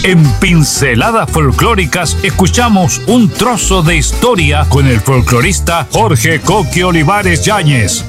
En Pinceladas Folclóricas escuchamos un trozo de historia con el folclorista Jorge Coqui Olivares Yáñez.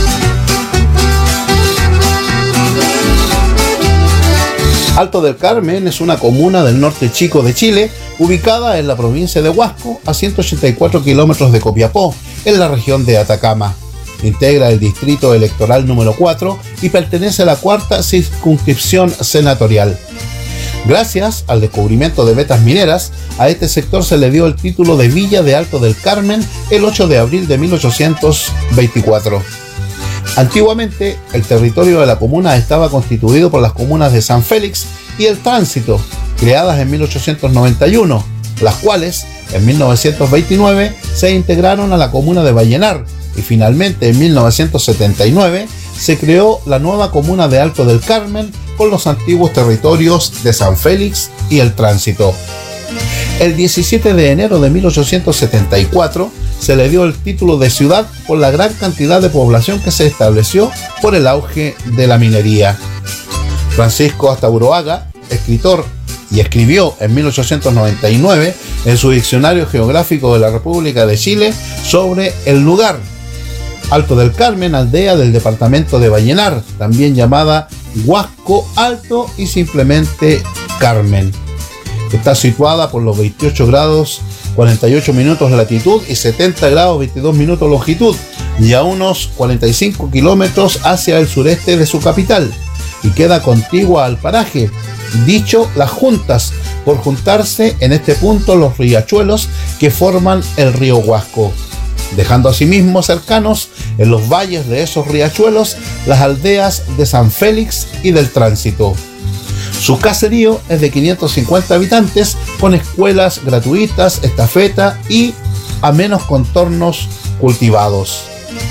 Alto del Carmen es una comuna del norte chico de Chile, ubicada en la provincia de Huasco, a 184 kilómetros de Copiapó, en la región de Atacama. Integra el distrito electoral número 4 y pertenece a la cuarta circunscripción senatorial. Gracias al descubrimiento de vetas mineras, a este sector se le dio el título de Villa de Alto del Carmen el 8 de abril de 1824. Antiguamente, el territorio de la comuna estaba constituido por las comunas de San Félix y El Tránsito, creadas en 1891, las cuales, en 1929, se integraron a la comuna de Vallenar, y finalmente, en 1979, se creó la nueva comuna de Alto del Carmen con los antiguos territorios de San Félix y El Tránsito. El 17 de enero de 1874 se le dio el título de ciudad por la gran cantidad de población que se estableció por el auge de la minería. Francisco Astaburuaga, escritor, y escribió en 1899 en su Diccionario Geográfico de la República de Chile sobre el lugar Alto del Carmen, aldea del departamento de Vallenar, también llamada Huasco Alto y simplemente Carmen. Está situada por los 28 grados 48 minutos de latitud y 70 grados 22 minutos de longitud, y a unos 45 kilómetros hacia el sureste de su capital, y queda contigua al paraje dicho Las Juntas, por juntarse en este punto los riachuelos que forman el río Huasco, dejando asimismo cercanos en los valles de esos riachuelos las aldeas de San Félix y del Tránsito. Su caserío es de 550 habitantes, con escuelas gratuitas, estafeta y amenos contornos cultivados.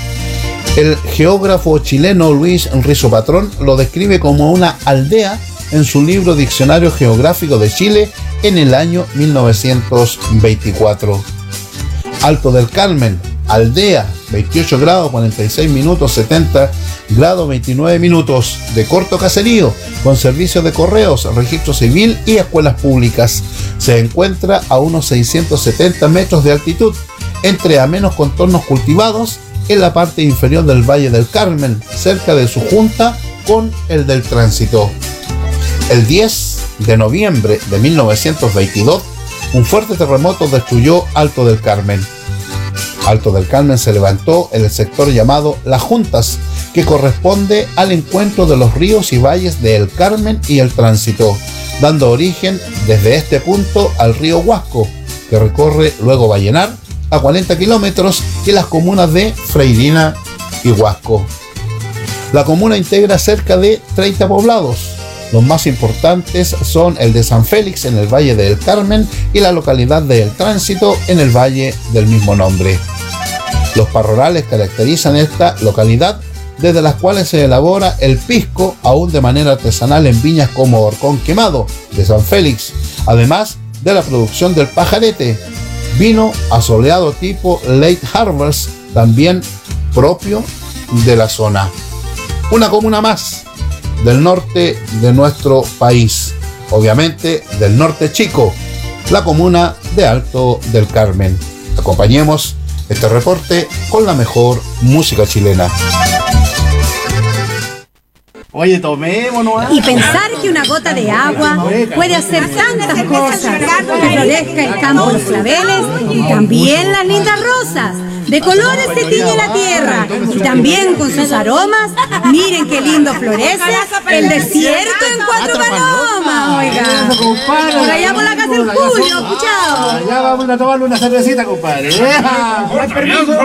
El geógrafo chileno Luis Rizo Patrón lo describe como una aldea en su libro Diccionario Geográfico de Chile en el año 1924. Alto del Carmen, aldea, 28 grados 46 minutos 70 grados 29 minutos, de corto caserío, con servicios de correos, registro civil y escuelas públicas. Se encuentra a unos 670 metros de altitud, entre amenos contornos cultivados, en la parte inferior del Valle del Carmen, cerca de su junta con el del Tránsito. El 10 de noviembre de 1922, un fuerte terremoto destruyó Alto del Carmen. Alto del Carmen se levantó en el sector llamado Las Juntas, que corresponde al encuentro de los ríos y valles de El Carmen y El Tránsito, dando origen desde este punto al río Huasco, que recorre luego Vallenar a 40 kilómetros y las comunas de Freirina y Huasco. La comuna integra cerca de 30 poblados. Los más importantes son el de San Félix en el Valle del Carmen y la localidad de El Tránsito en el valle del mismo nombre. Los parrorales caracterizan esta localidad, desde las cuales se elabora el pisco, aún de manera artesanal en viñas como Horcón Quemado de San Félix, además de la producción del pajarete, vino asoleado tipo Late Harvest, también propio de la zona. Una comuna más del norte de nuestro país, obviamente del norte chico, la comuna de Alto del Carmen. Acompañemos este reporte con la mejor música chilena. Oye, tomémonos. Y pensar que una gota de agua puede hacer tantas cosas, que florezca el campo de los claveles y también las lindas rosas. De colores se tiñe la tierra y también con sus aromas. Miren qué lindo florece el desierto en Cuatro Palomas. Oiga, por allá por la casa del Julio, escuchado. Ya vamos a tomarle una cervecita, compadre.